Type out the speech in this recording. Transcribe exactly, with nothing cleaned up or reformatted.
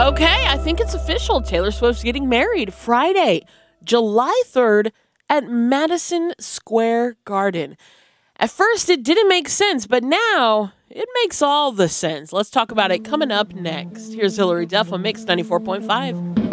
Okay, I think it's official. Taylor Swift's getting married Friday, July third at Madison Square Garden. At first, it didn't make sense, but now it makes all the sense. Let's talk about it coming up next. Here's Hillary Duff on Mix ninety-four point five.